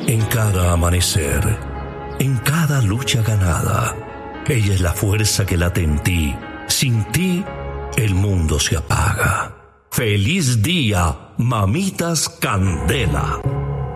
En cada amanecer, en cada lucha ganada, ella es la fuerza que late en ti. Sin ti, el mundo se apaga. ¡Feliz día, Mamitas Candela!